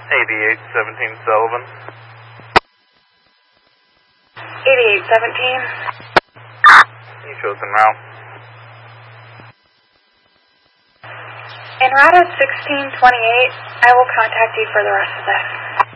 8817 Sullivan. 8817. You chosen route. En route at 1628, I will contact you for the rest of this.